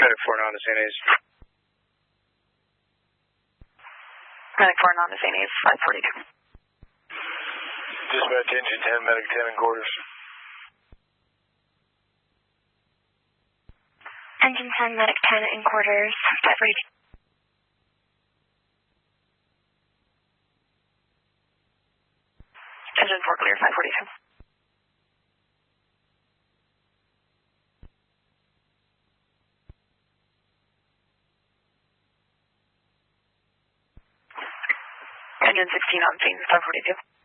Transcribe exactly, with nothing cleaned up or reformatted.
Medic four, non to Saint A's. Medic four, non to Saint A's, five forty-two. Dispatch engine ten, Medic ten in quarters. Engine ten, Medic ten in quarters, five forty-two. Engine four clear, five forty-two. Engine sixteen on scene, five forty-two.